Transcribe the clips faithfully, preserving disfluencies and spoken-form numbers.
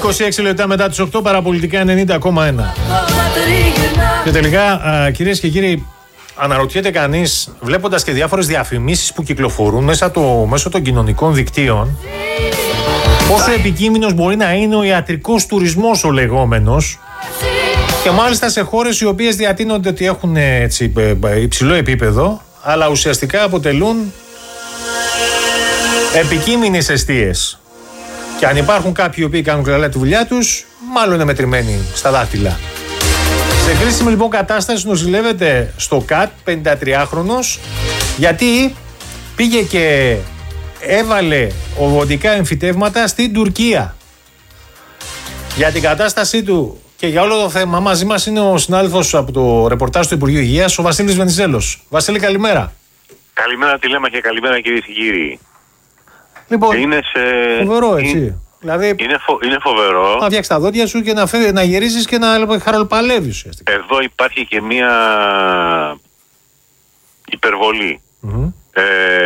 είκοσι έξι λεπτά μετά τις οκτώ, Παραπολιτικά ενενήντα κόμμα ένα. Και τελικά, κυρίες και κύριοι, αναρωτιέται κανείς, βλέποντας και διάφορες διαφημίσεις που κυκλοφορούν μέσα το, μέσω των κοινωνικών δικτύων, πόσο επικίνδυνος μπορεί να είναι ο ιατρικός τουρισμός ο λεγόμενος, και μάλιστα σε χώρες οι οποίες διατείνονται ότι έχουν έτσι, υψηλό επίπεδο, αλλά ουσιαστικά αποτελούν επικίνδυνες εστίες. Και αν υπάρχουν κάποιοι οι οποίοι κάνουν καλά τη δουλειά τους, μάλλον είναι μετρημένοι στα δάχτυλα. Σε κρίσιμη λοιπόν κατάσταση νοσηλεύεται στο ΚΑΤ πενηντατριάχρονος, γιατί πήγε και έβαλε οβοντικά εμφυτεύματα στην Τουρκία. Για την κατάστασή του και για όλο το θέμα μαζί μας είναι ο συνάδελφος από το ρεπορτάζ του Υπουργείου Υγείας, ο Βασίλης Βενιζέλος. Βασίλη, καλημέρα. Καλημέρα Τηλέμα και καλημέρα κυρίες και κύριοι. Λοιπόν, είναι σε... φοβερό έτσι. Είναι... Δηλαδή, είναι, φο... είναι φοβερό. Να φτιάξεις τα δόντια σου και να, φε... να γυρίζεις και να χαραλπαλεύεις ουσιαστικά. Εδώ υπάρχει και μία υπερβολή. Mm-hmm. Ε...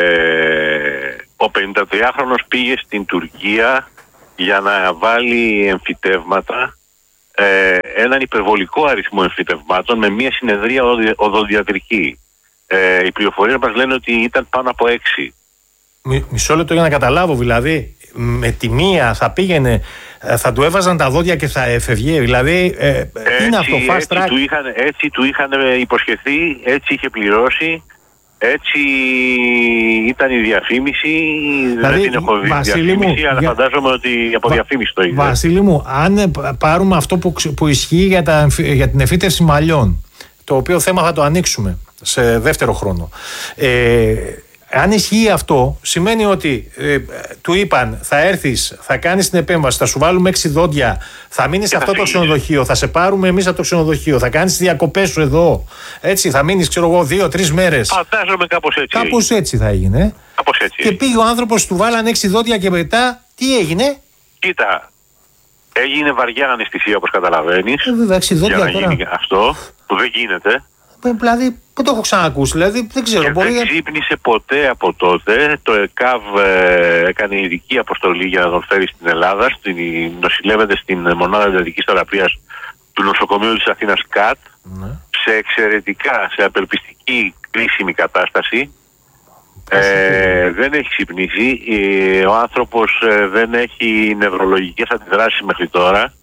Ο πενηντατριάχρονος πήγε στην Τουρκία για να βάλει εμφυτεύματα, ε... έναν υπερβολικό αριθμό εμφυτευμάτων με μία συνεδρία οδοντιατρική. Ε... Οι πληροφορίες μας λένε ότι ήταν πάνω από έξι. Μισό λεπτό για να καταλάβω, δηλαδή με τη μία θα πήγαινε, θα του έβαζαν τα δόντια και θα εφευγε, δηλαδή ε, έτσι, τι είναι αυτό, fast έτσι track? Του είχαν, έτσι του είχαν υποσχεθεί, έτσι είχε πληρώσει, έτσι ήταν η διαφήμιση, δηλαδή, δεν την έχω δει διαφήμιση, αλλά για... φαντάζομαι ότι από Βα... διαφήμιση το είδε. Βασίλη μου, αν πάρουμε αυτό που, που ισχύει για, τα, για την εφύτευση μαλλιών, το οποίο θέμα θα το ανοίξουμε σε δεύτερο χρόνο, ε, αν ισχύει αυτό, σημαίνει ότι ε, του είπαν θα έρθεις, θα κάνεις την επέμβαση, θα σου βάλουμε έξι δόντια, θα μείνεις σε αυτό το ξενοδοχείο, θα σε πάρουμε εμείς από το ξενοδοχείο, θα κάνεις τις διακοπές σου εδώ, έτσι, θα μείνεις, ξέρω εγώ, δύο-τρεις μέρες. Φαντάζομαι κάπως έτσι. Κάπως έτσι θα έγινε. Κάπως έτσι. Και πήγε ο άνθρωπος, του βάλαν έξι δόντια και μετά, τι έγινε? Κοίτα, έγινε βαριά αναισθησία όπως καταλαβαίνεις. Ε, βέβαια, έξι δόντια για να τώρα. γίνει αυτό, που δεν γίνεται. Δηλαδή, πού το έχω ξανακούσει, δηλαδή δεν ξέρω. Και μπορεί... δεν ξύπνησε ποτέ από τότε. Το ΕΚΑΒ ε, έκανε ειδική αποστολή για να τον φέρει στην Ελλάδα. Στην, νοσηλεύεται στην μονάδα εντατικής θεραπείας του νοσοκομείου της Αθήνας ΚΑΤ. Ναι. Σε εξαιρετικά, σε απελπιστική κρίσιμη κατάσταση. Ε, δεν έχει ξυπνήσει. Ε, ο άνθρωπος ε, δεν έχει νευρολογικές αντιδράσεις μέχρι τώρα.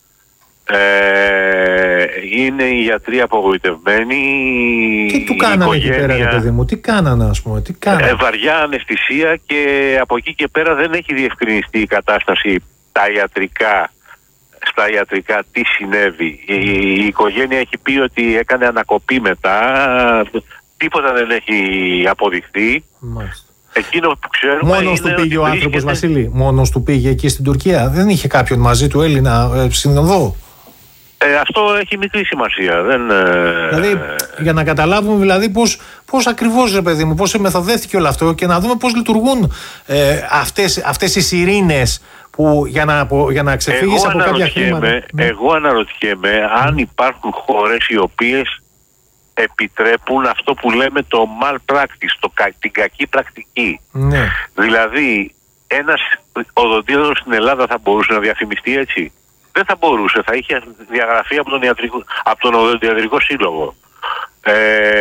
Ε, είναι οι γιατροί απογοητευμένοι. Τι του κάνανε οικογένεια... εκεί πέρα, ρε παιδί μου, τι κάνανε, ας πούμε, τι κάνανε. Ε, βαριά αναισθησία, και από εκεί και πέρα δεν έχει διευκρινιστεί η κατάσταση τα ιατρικά, στα ιατρικά τι συνέβη. Η, η οικογένεια έχει πει ότι έκανε ανακοπή μετά, τίποτα δεν έχει αποδειχθεί. Μάλιστα. Εκείνο που ξέρουμε. Μόνος του πήγε ο άνθρωπος, Βασίλη, μόνος του πήγε εκεί στην Τουρκία, δεν είχε κάποιον μαζί του Έλληνα ε, συνοδό? Ε, αυτό έχει μικρή σημασία. Δεν, δηλαδή, ε... για να καταλάβουμε δηλαδή πώς, πώς ακριβώς, ρε παιδί μου, πώς μεθοδεύτηκε όλο αυτό και να δούμε πώς λειτουργούν ε, αυτές, αυτές οι σιρήνες που για να, για να ξεφύγεις από κάποια χρήματα. Εγώ αναρωτιέμαι mm. αν υπάρχουν χώρες οι οποίες επιτρέπουν αυτό που λέμε το malpractice, το, την κακή πρακτική. Mm. Δηλαδή, ένας οδοντίατρος στην Ελλάδα θα μπορούσε να διαφημιστεί έτσι? Δεν θα μπορούσε, θα είχε διαγραφεί από τον, ιατρικό, από τον οδοντιατρικό σύλλογο. Ε,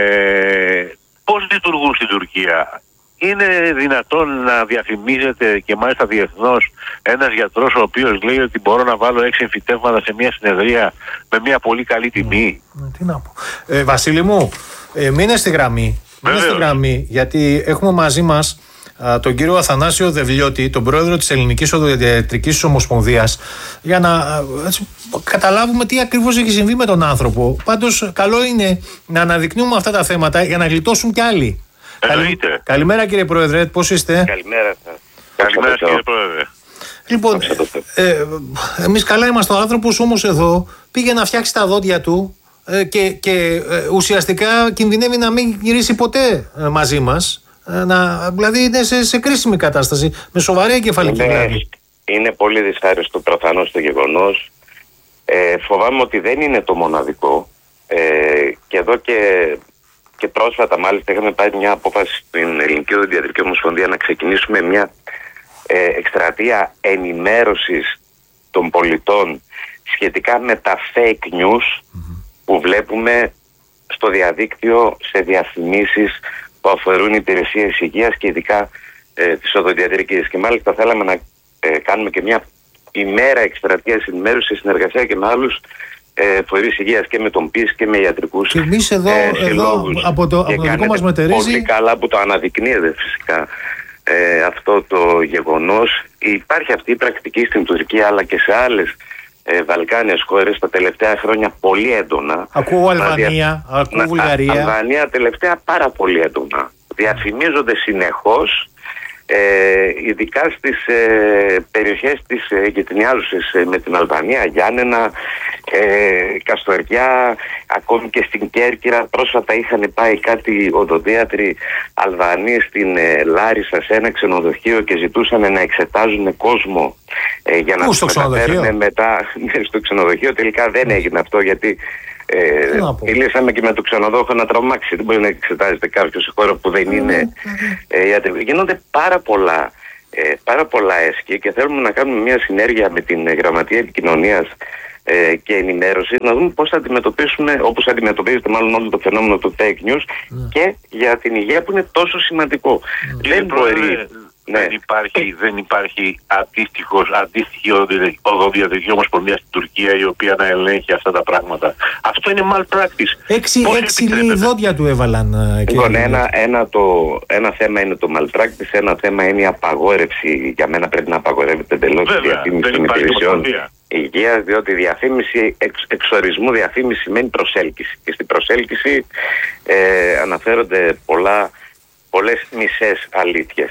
πώς λειτουργούν στην Τουρκία? Είναι δυνατόν να διαφημίζεται και μάλιστα διεθνώς ένας γιατρός ο οποίος λέει ότι μπορώ να βάλω έξι εμφυτεύματα σε μια συνεδρία με μια πολύ καλή τιμή? Mm, τι να πω. Ε, Βασίλη μου, ε, μείνε στη γραμμή. Μείνε στη γραμμή, γιατί έχουμε μαζί μας τον κύριο Αθανάσιο Δευλιώτη, τον πρόεδρο της Ελληνικής Οδοντιατρικής Ομοσπονδίας, για να έτσι, καταλάβουμε τι ακριβώς έχει συμβεί με τον άνθρωπο. Πάντως, καλό είναι να αναδεικνύουμε αυτά τα θέματα για να γλιτώσουν κι άλλοι. Καλη... Καλημέρα, κύριε Πρόεδρε, πώς είστε? Καλημέρα σας. Καλημέρα, κύριε Πρόεδρε. Λοιπόν, ε, ε, εμείς καλά είμαστε. Ο άνθρωπος όμως εδώ πήγε να φτιάξει τα δόντια του ε, και, και ε, ουσιαστικά κινδυνεύει να μην γυρίσει ποτέ ε, μαζί μας. Να, δηλαδή είναι σε, σε κρίσιμη κατάσταση, με σοβαρή εγκεφαλική βλάβη. Είναι πολύ δυσάρεστο προφανώς το γεγονός. Ε, φοβάμαι ότι δεν είναι το μοναδικό. Ε, και εδώ και, και πρόσφατα μάλιστα είχαμε πάρει μια απόφαση στην Ελληνική Οδοντιατρική Ομοσπονδία να ξεκινήσουμε μια ε, εκστρατεία ενημέρωσης των πολιτών σχετικά με τα fake news mm-hmm. που βλέπουμε στο διαδίκτυο σε διαφημίσεις που αφορούν υπηρεσίες υγείας και ειδικά ε, της οδοντιατρικής. Και μάλιστα θέλαμε να ε, κάνουμε και μια ημέρα εκστρατείας ενημέρωσης σε συνεργασία και με άλλους ε, φορείς υγείας και με τον ΠΙΣ και με ιατρικούς και εμείς εδώ, ε, εδώ από το, από το δικό μας μετερίζει. Πολύ καλά που το αναδεικνύεται φυσικά ε, αυτό το γεγονός. Υπάρχει αυτή η πρακτική στην Τουρκία αλλά και σε άλλες ε, Βαλκάνιες χώρες τα τελευταία χρόνια πολύ έντονα. Ακούω Αλβανία, να, ακούω Βουλγαρία. Αλβανία τελευταία πάρα πολύ έντονα. Διαφημίζονται συνεχώς, ε, ειδικά στις ε, περιοχές της ε, γειτονιάζουσες ε, με την Αλβανία, Γιάννενα, ε, Καστοριά, ακόμη και στην Κέρκυρα. Πρόσφατα είχαν πάει κάτι οδοντίατροι Αλβανοί στην ε, Λάρισα σε ένα ξενοδοχείο και ζητούσαν να εξετάζουν κόσμο ε, για Πού να τους μεταφέρουν μετά στο ξενοδοχείο. Τελικά δεν έγινε αυτό γιατί Ε, μιλήσαμε και με το ξενοδόχο να τρομάξει. Δεν μπορεί να εξετάζεται κάποιο σε χώρο που δεν είναι ε, ιατρικό. Γίνονται πάρα πολλά, ε, πάρα πολλά έσχη και θέλουμε να κάνουμε μια συνέργεια με την Γραμματεία Επικοινωνίας ε, και Ενημέρωση να δούμε πώς θα αντιμετωπίσουμε, όπως αντιμετωπίζεται μάλλον όλο το φαινόμενο του fake news mm. και για την υγεία που είναι τόσο σημαντικό. Mm. Δεν μπορεί. Ναι. Δεν υπάρχει, δεν υπάρχει αντίστοιχος, αντίστοιχη οδοντιατρική ομοσπονδία στην Τουρκία η οποία να ελέγχει αυτά τα πράγματα. Αυτό είναι malpractice. Έξι, έξι λέει δόντια του έβαλαν. Λοιπόν, ένα, ένα, το, ένα θέμα είναι το malpractice, ένα θέμα είναι η απαγόρευση. Για μένα πρέπει να απαγορεύεται εντελώς η διαφήμιση των υπηρεσιών υγείας, διότι διαφήμιση, εξ, εξορισμού διαφήμιση σημαίνει προσέλκυση. Και στην προσέλκυση ε, αναφέρονται πολλά, πολλές μισές αλήθειες.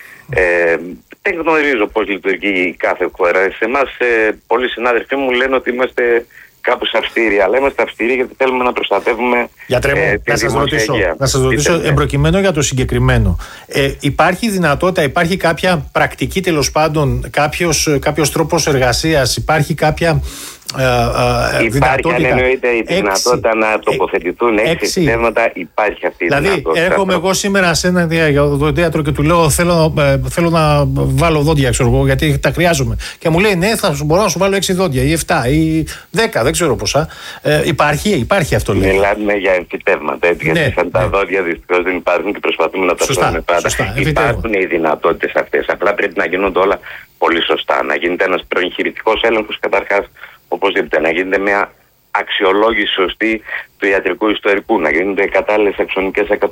Ε, δεν γνωρίζω πώς λειτουργεί κάθε χώρα. Σε εμάς ε, πολλοί συνάδελφοί μου λένε ότι είμαστε κάπως αυστηροί, αλλά είμαστε αυστηροί γιατί θέλουμε να προστατεύουμε Γιατρέ μου, ε, να σας ρωτήσω, να σας ρωτήσω εμπροκειμένο για το συγκεκριμένο. Ε, υπάρχει δυνατότητα, υπάρχει κάποια πρακτική τέλος πάντων, κάποιος, κάποιος τρόπος εργασίας, υπάρχει κάποια Ε, ε, υπάρχει αν εννοείται η δυνατότητα έξι, να τοποθετηθούν έξι, έξι θέματα, υπάρχει αυτή η δηλαδή, δυνατότητα. Δηλαδή έρχομαι εγώ σήμερα σε ένα οδοντίατρο και του λέω θέλω, ε, θέλω να βάλω δόντια, ξέρω εγώ, γιατί τα χρειάζομαι και μου λέει ναι, θα μπορώ να σου βάλω έξι δόντια ή εφτά ή δέκα, δεν ξέρω πόσα. ε, υπάρχει, υπάρχει αυτό λέει. Μιλάμε για εμφυτεύματα, έτσι, ναι, γιατί σαν ναι. τα δόντια δυστυχώς δεν υπάρχουν και προσπαθούμε να τα φέρουμε πάντα. Σωστά, υπάρχουν οι δυνατότητες αυτές, απλά πρέπει να γίνονται όλα πολύ σωστά, να γίνεται ένας προεγχειρητικός έλεγχος καταρχάς. Οπωσδήποτε να γίνεται μια αξιολόγηση σωστή του ιατρικού ιστορικού, να γίνονται κατάλληλες αξονικές ε,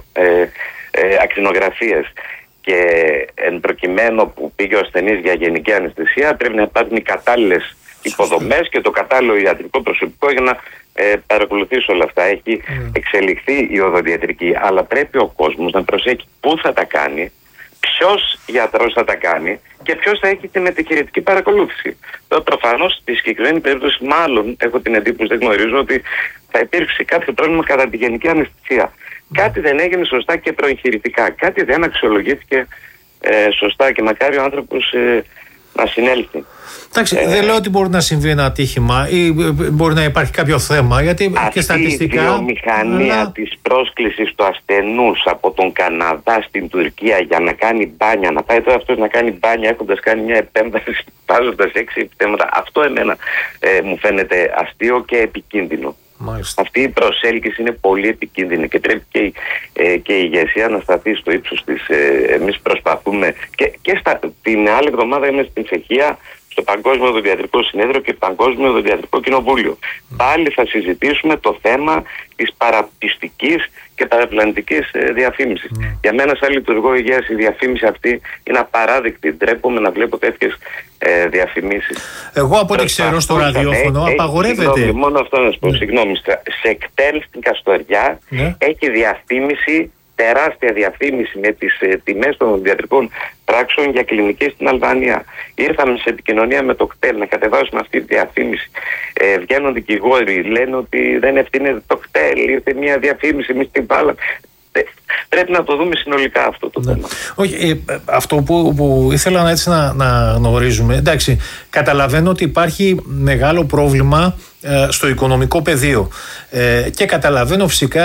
ε, ακτινογραφίες και εν προκειμένου που πήγε ο ασθενής για γενική αναισθησία πρέπει να υπάρχουν οι κατάλληλες υποδομές και το κατάλληλο ιατρικό προσωπικό για να ε, παρακολουθήσει όλα αυτά. Έχει mm. εξελιχθεί η οδοντιατρική, αλλά πρέπει ο κόσμος να προσέχει πού θα τα κάνει, ποιος γιατρός θα τα κάνει και ποιος θα έχει την επιχειρητική παρακολούθηση. Τώρα προφανώς στη συγκεκριμένη περίπτωση μάλλον έχω την εντύπωση, δεν γνωρίζω, ότι θα υπήρξε κάποιο πρόβλημα κατά τη γενική αναισθησία. Mm. Κάτι δεν έγινε σωστά και προεγχειρητικά. Κάτι δεν αξιολογήθηκε ε, σωστά και μακάρι ο άνθρωπος ε, να συνέλθει. Εντάξει, ε, δεν λέω ότι μπορεί να συμβεί ένα ατύχημα ή μπορεί να υπάρχει κάποιο θέμα, γιατί αυτή και στατιστικά. Η βιομηχανία αλλά... της πρόσκλησης του ασθενούς από τον Καναδά στην Τουρκία για να κάνει μπάνια, να πάει τώρα αυτός να κάνει μπάνια έχοντας κάνει μια επέμβαση, βάζοντας έξι θέματα, αυτό εμένα ε, μου φαίνεται αστείο και επικίνδυνο. Μάλιστα. Αυτή η προσέλκυση είναι πολύ επικίνδυνη και πρέπει και η, ε, και η ηγεσία να σταθεί στο ύψος της. Ε, εμείς προσπαθούμε και, και στα, την άλλη εβδομάδα είμαι στην Τσεχία στο Παγκόσμιο Οδοντιατρικό Συνέδριο και Παγκόσμιο Οδοντιατρικό Κοινοβούλιο. Mm. Πάλι θα συζητήσουμε το θέμα της παραπιστικής και παραπλανητικής ε, διαφήμισης. Mm. Για μένα σαν λειτουργό υγείας η διαφήμιση αυτή είναι απαράδεκτη. Ντρέπομαι να βλέπω τέτοιες ε, διαφημίσεις. Εγώ από ό,τι ξέρω στο ραδιόφωνο ε, απαγορεύεται. Συγγνώμη, μόνο αυτό να σου πω. Mm. Συγγνώμη, σε κτέλ στην Καστοριά mm. έχει διαφήμιση, τεράστια διαφήμιση με τις ε, τιμές των οδοντιατρικών πράξεων για κλινική στην Αλβανία. Ήρθαμε σε επικοινωνία με το κτέλ να κατεβάσουμε αυτή τη διαφήμιση. Ε, βγαίνουν δικηγόροι, λένε ότι δεν ευθύνεται το κτέλ, ήρθε μια διαφήμιση, εμείς την βάλαμε. Πρέπει να το δούμε συνολικά αυτό το ναι. θέμα. Όχι, ε, αυτό που, που ήθελα έτσι να, να γνωρίζουμε, εντάξει, καταλαβαίνω ότι υπάρχει μεγάλο πρόβλημα ε, στο οικονομικό πεδίο ε, και καταλαβαίνω φυσικά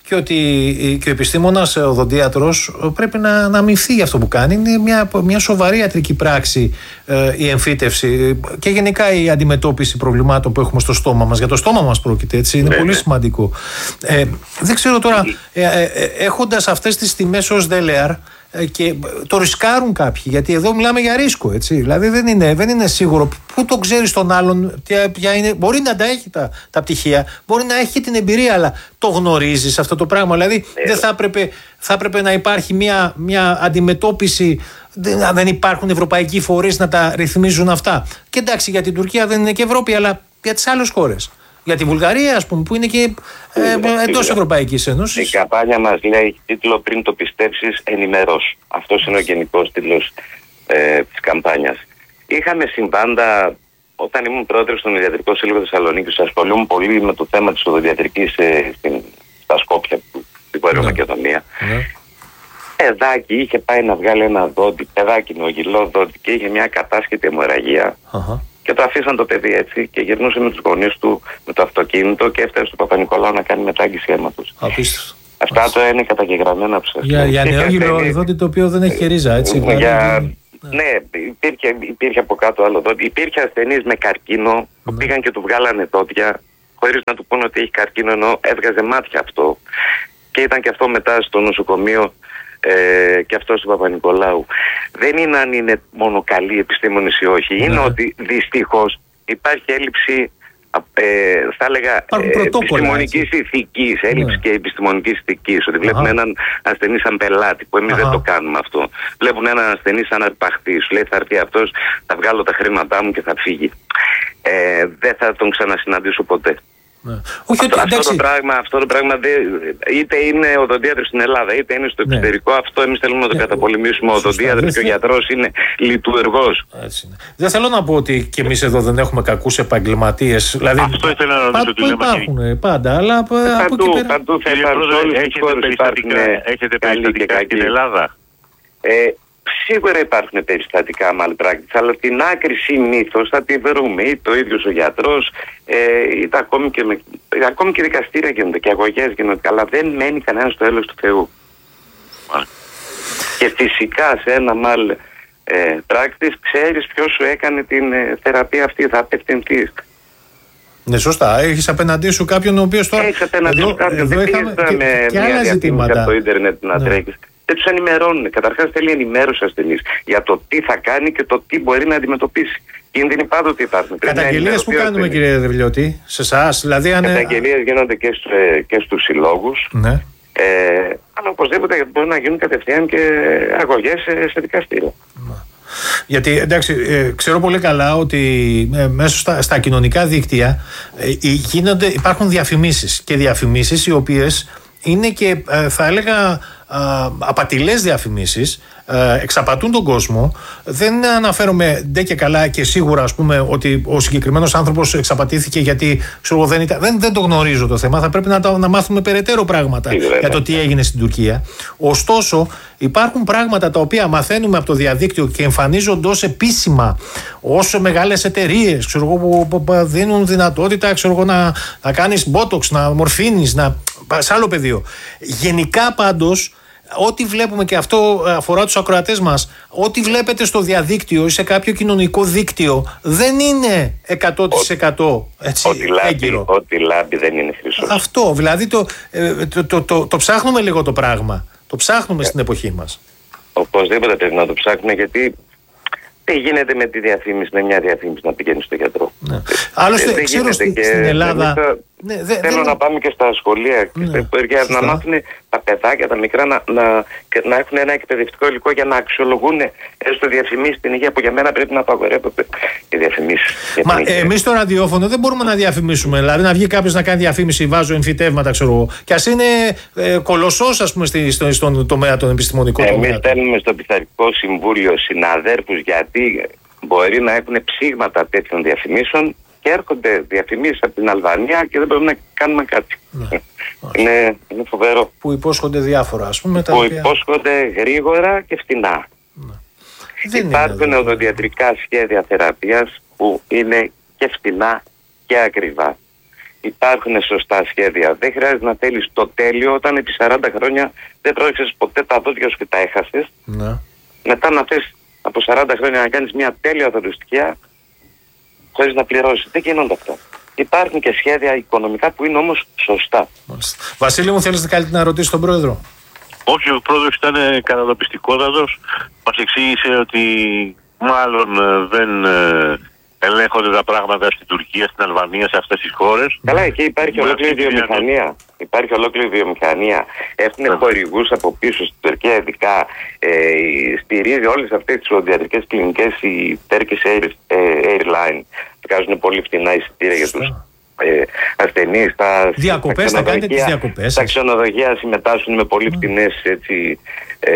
και ότι και ο επιστήμονας, ο οδοντίατρος, πρέπει να, να αμυνθεί για αυτό που κάνει. Είναι μια, μια σοβαρή ιατρική πράξη ε, η εμφύτευση και γενικά η αντιμετώπιση προβλημάτων που έχουμε στο στόμα μας. Για το στόμα μας πρόκειται, έτσι, είναι ναι, πολύ σημαντικό. Ε, δεν ξέρω τώρα, ε, ε, ε, έχοντας αυτές τις τιμές ως δέλεαρ, και το ρισκάρουν κάποιοι, γιατί εδώ μιλάμε για ρίσκο, έτσι. Δηλαδή δεν είναι, δεν είναι σίγουρο. Πού το ξέρει τον άλλον, ποια είναι. Μπορεί να τα έχει τα, τα πτυχία, μπορεί να έχει την εμπειρία, αλλά το γνωρίζει αυτό το πράγμα. Δηλαδή δεν θα έπρεπε, θα έπρεπε να υπάρχει μια, μια αντιμετώπιση. Δεν, δεν υπάρχουν ευρωπαϊκοί φορείς να τα ρυθμίζουν αυτά. Και εντάξει, για την Τουρκία δεν είναι και Ευρώπη, αλλά για τις άλλες χώρες. Για τη Βουλγαρία, ας πούμε, που είναι και ε, εντός Ευρωπαϊκής Ένωσης. Η καμπάνια μας λέει τίτλο «Πριν το πιστέψεις, ενημερώσου». Αυτός είναι ο γενικός τίτλος ε, της καμπάνιας. Είχαμε συμβάντα, όταν ήμουν πρόεδρος στον Ιδιατρικό Σύλλογο Θεσσαλονίκης, ασχολούμαι πολύ με το θέμα της οδοντιατρικής ε, στην, στα Σκόπια, στην Βόρεια Μακεδονία. Ναι. Παιδάκι είχε πάει να βγάλει ένα δόντι, παιδάκι νοογυλό δόντι, και είχε μια κατάσχετη αιμορραγία. Uh-huh. Και το αφήσαν το παιδί έτσι και γυρνούσε με τους γονείς του με το αυτοκίνητο και έφτασε στο Παπα-Νικολάου να κάνει μετάγγιση αίματος. Απίστευτο. Αυτά το είναι καταγεγραμμένα ψεύδος. Για, για νεόγυλο δόντι το οποίο δεν έχει ρίζα, έτσι. Για... Ναι, υπήρχε, υπήρχε από κάτω άλλο δόντι. Υπήρχε ασθενείς με καρκίνο που ναι. πήγαν και του βγάλανε δόντια χωρίς να του πούνε ότι έχει καρκίνο, ενώ έβγαζε μάτια αυτό. Και ήταν και αυτό μετά στο νοσοκομείο. Ε, και αυτό του Παπα-Νικολάου. Δεν είναι αν είναι μόνο καλοί επιστήμονες ή όχι. Είναι ναι. ότι δυστυχώς υπάρχει έλλειψη, ε, θα έλεγα, ε, επιστημονικής ηθικής. Έλλειψη ναι. και επιστημονικής ηθικής. Ότι βλέπουν έναν ασθενή σαν πελάτη, που εμείς δεν το κάνουμε αυτό. Βλέπουν έναν ασθενή σαν αρπαχτή. Σου λέει θα έρθει αυτός, θα βγάλω τα χρήματά μου και θα φύγει. Ε, δεν θα τον ξανασυναντήσω ποτέ. Ναι. Όχι, αυτό, αυτό, το πράγμα, αυτό το πράγμα δε, είτε είναι οδοντίατρος στην Ελλάδα είτε είναι στο εξωτερικό, ναι. αυτό εμείς θέλουμε να το ναι. καταπολεμήσουμε. Ο οδοντίατρος και ο γιατρός είναι λειτουργός. Δεν θέλω να πω ότι και εμείς εδώ δεν έχουμε κακούς επαγγελματίες. Δηλαδή, αυτό ήθελα να ρωτήσω. Παντού υπάρχουν πάντα, αλλά παντού, παντού θα υπάρχουν. Έχετε περιστατικά στην Ελλάδα? Σίγουρα υπάρχουν περιστατικά malpractice, αλλά την άκρηση μύθος θα τη βρούμε. Είτε ο ίδιος ο γιατρός, ε, είτε ακόμη και, με, ακόμη και δικαστήρια γίνονται και αγωγές γίνονται, αλλά δεν μένει κανένας στο έλεος του Θεού. Mm. Και φυσικά σε ένα malpractice ξέρεις ποιος σου έκανε την ε, θεραπεία αυτή, θα απευθυνθείς. Ναι, σωστά. Έχεις απέναντί σου κάποιον ο οποίος τώρα... Έχεις απέναντί σου κάποιον, δεν πήγες και, με και μια διαφήμιση από το ίντερνετ να ναι. τρέχεις. Δεν τους ενημερώνουν. Καταρχάς θέλει ενημέρωση ασθενής για το τι θα κάνει και το τι μπορεί να αντιμετωπίσει. Κίνδυνοι πάντοτε υπάρχουν. Καταγγελίες που κάνουμε, κύριε Δερβιλιώτη, σε εσάς, δηλαδή αν... Καταγγελίες γίνονται και, στου, και στους συλλόγους. Ναι. Ε, αλλά οπωσδήποτε μπορεί να γίνουν κατευθείαν και αγωγές σε, σε δικαστήριο. Γιατί εντάξει, ε, ξέρω πολύ καλά ότι ε, μέσα στα, στα κοινωνικά δίκτυα ε, γίνονται, υπάρχουν διαφημίσεις και διαφημίσεις οι οποίες είναι και ε, θα έλεγα απατηλές διαφημίσεις, εξαπατούν τον κόσμο. Δεν αναφέρομαι ντε και καλά και σίγουρα ας πούμε ότι ο συγκεκριμένος άνθρωπος εξαπατήθηκε γιατί ξέρω, δεν, ήταν, δεν, δεν το γνωρίζω το θέμα. Θα πρέπει να, τα, να μάθουμε περαιτέρω πράγματα Φίγουρα, για το τι έγινε στην Τουρκία. Ωστόσο υπάρχουν πράγματα τα οποία μαθαίνουμε από το διαδίκτυο και εμφανίζονται ως επίσημα, ως μεγάλες εταιρείες ξέρω, που, που, που δίνουν δυνατότητα ξέρω, να, να κάνεις botox, να μορφύνεις, να, σε άλλο πεδίο. Γενικά πάντως ό,τι βλέπουμε, και αυτό αφορά τους ακροατές μας, ό,τι βλέπετε στο διαδίκτυο ή σε κάποιο κοινωνικό δίκτυο δεν είναι εκατό τοις εκατό έτσι, ό,τι έγκυρο. Ό,τι λάμπει δεν είναι χρυσός. Αυτό, δηλαδή το, το, το, το, το ψάχνουμε λίγο το πράγμα. Το ψάχνουμε yeah. στην εποχή μας. Οπωσδήποτε πρέπει να το ψάχνουμε, γιατί τι γίνεται με τη διαφήμιση, με μια διαφήμιση να πηγαίνει στο γιατρό. Ναι. Άλλωστε, δεν ξέρω στην, και στην Ελλάδα... Θα... Ναι, δε, θέλω δεν... να πάμε και στα σχολεία και ναι, στα για να μάθουν τα παιδάκια, τα μικρά, να, να, να έχουν ένα εκπαιδευτικό υλικό για να αξιολογούν έστω διαφημίσεις στην υγεία, που για μένα πρέπει να απαγορεύονται οι διαφημίσεις. Μα εμείς στο ραδιόφωνο δεν μπορούμε να διαφημίσουμε. Δηλαδή να βγει κάποιος να κάνει διαφήμιση, βάζω εμφυτεύματα, ξέρω εγώ. Και ας είναι ε, κολοσσός, ας πούμε, στη, στο, στον τομέα των επιστημονικών τομέα. Εμείς στέλνουμε στο Πειθαρχικό Συμβούλιο συναδέρφους, γιατί μπορεί να έχουν ψήγματα τέτοιων διαφημίσεων και έρχονται διαφημίσεις από την Αλβανία και δεν μπορούμε να κάνουμε κάτι. Ναι. είναι, είναι φοβερό. Που υπόσχονται διάφορα, ας πούμε. Που οποία... υπόσχονται γρήγορα και φτηνά. Ναι. Υπάρχουν οδοντιατρικά σχέδια θεραπείας που είναι και φτηνά και ακριβά. υπάρχουν σωστά σχέδια. Δεν χρειάζεται να θέλεις το τέλειο όταν επί σαράντα χρόνια δεν πρόκειξες ποτέ τα δόντια σου και τα έχασες. Ναι. Μετά να θες από σαράντα χρόνια να κάνεις μια τέλεια δωρεστικιά χωρίς να πληρώσεις. Δεν γίνονται αυτά. Υπάρχουν και σχέδια οικονομικά που είναι όμως σωστά. Μάλιστα. Βασίλη μου, θέλεις κάτι να ρωτήσεις τον πρόεδρο? Όχι, ο πρόεδρος ήταν κατατοπιστικότατος. Μας εξήγησε ότι μάλλον δεν ελέγχονται τα πράγματα στην Τουρκία, στην Αλβανία, σε αυτές τις χώρες. Καλά, εκεί υπάρχει ολόκληρη βιομηχανία. Υπάρχει ολόκληρη βιομηχανία. Έχουν yeah. χορηγούς από πίσω στην Τουρκία, ειδικά ε, στηρίζει όλες αυτές τις οδοντιατρικές κλινικές η Turkish Air, Airline. Βγάζουν πολύ φτηνά εισιτήρια για τους ε, ασθενείς. Τα, διακοπές, θα κάνετε τις διακοπές. Τα ξενοδοχεία συμμετάσχουν με πολύ φτηνές, έτσι, ε,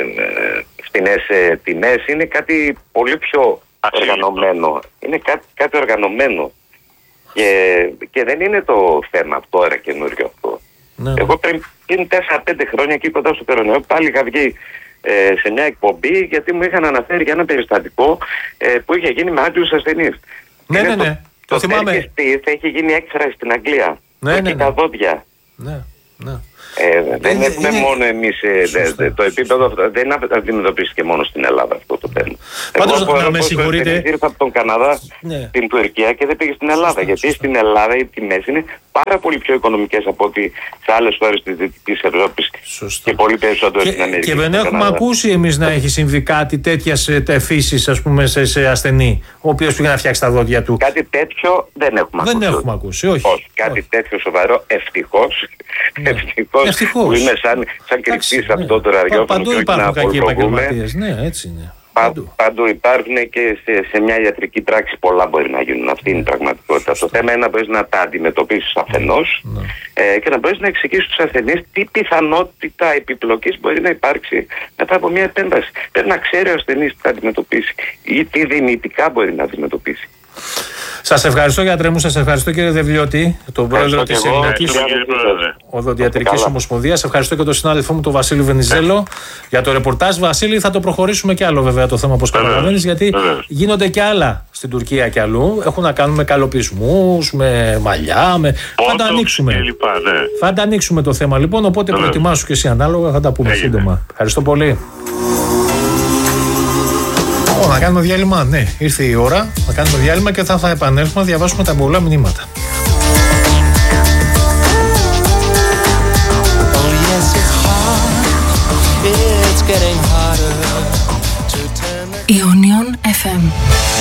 φτηνές ε, τιμές. Είναι κάτι πολύ πιο οργανωμένο. Είναι κάτι, κάτι οργανωμένο. Και, και δεν είναι το θέμα τώρα καινούριο αυτό. Ναι. Εγώ πριν τέσσερα πέντε χρόνια εκεί κοντά στο κορονοϊό πάλι είχα βγει ε, σε μια εκπομπή γιατί μου είχαν αναφέρει για ένα περιστατικό ε, που είχε γίνει με Άγγλους ασθενείς. Ναι, ναι, ναι. Το, το θυμάμαι. Θα έχει γίνει έκφραση στην Αγγλία. Ναι, ναι, ναι. Τα δόντια. Ναι, ναι. Ε, δεν είναι, έχουμε είναι... μόνο εμείς ε, το επίπεδο αυτό, δεν αντιμετωπίστηκε μόνο στην Ελλάδα αυτό το θέμα. Πάντως εγώ, να με συγχωρείτε. Ήρθα από τον Καναδά ναι. στην Τουρκία και δεν πήγε στην Ελλάδα. Σωστά, γιατί σωστά. Στην Ελλάδα οι τιμές είναι πάρα πολύ πιο οικονομικές από ότι σε άλλες χώρες της Δυτικής Ευρώπης και πολύ περισσότερο στην Αμερική. Και δεν έχουμε ακούσει εμείς να έχει συμβεί κάτι τέτοια φύσης, ας πούμε, σε, σε ασθενή, ο οποίος πήγε να φτιάξει τα δόντια του. Κάτι τέτοιο δεν έχουμε δεν ακούσει. Δεν έχουμε ακούσει, όχι. όχι. Κάτι όχι. τέτοιο σοβαρό, ευτυχώς. Ναι. Ευτυχώς. Ευτυχώς. Που είναι σαν, σαν κρυφτή σε αυτό το ραδιόφωνο. Παντού υπάρχουν κακοί επαγγελματίες. Ναι, έτσι είναι. Παντού. Παντού υπάρχουν και σε, σε μια ιατρική πράξη πολλά μπορεί να γίνουν. Αυτή είναι η πραγματικότητα. Το θέμα είναι να μπορείς να τα αντιμετωπίσεις αφενός ναι. ε, και να μπορείς να εξηγήσεις στους ασθενείς τι πιθανότητα επιπλοκής μπορεί να υπάρξει μετά από μια επέμβαση. Πρέπει να ξέρει ο ασθενής τι θα αντιμετωπίσει ή τι δυνητικά μπορεί να αντιμετωπίσει. Σας ευχαριστώ, γιατρέ μου, σας ευχαριστώ, κύριε Δευλιώτη, τον πρόεδρο της Ελληνικής Οδοντιατρικής Ομοσπονδίας. Ευχαριστώ και τον συνάδελφό μου, τον Βασίλη Βενιζέλο, για το ρεπορτάζ. Βασίλη, θα το προχωρήσουμε κι άλλο βέβαια το θέμα, όπως καταλαβαίνεις, γιατί γίνονται κι άλλα στην Τουρκία κι αλλού. Έχουν να κάνουν με καλοπισμούς, με μαλλιά, με. Θα τα ανοίξουμε. Θα τα ανοίξουμε το θέμα λοιπόν, οπότε προετοιμάσου και εσύ ανάλογα, θα τα πούμε σύντομα. Ευχαριστώ πολύ. Να κάνουμε διάλειμμα, ναι, ήρθε η ώρα να κάνουμε διάλειμμα και θα, θα επανέλθουμε να διαβάσουμε τα πολλά μηνύματα. Ionion εφ εμ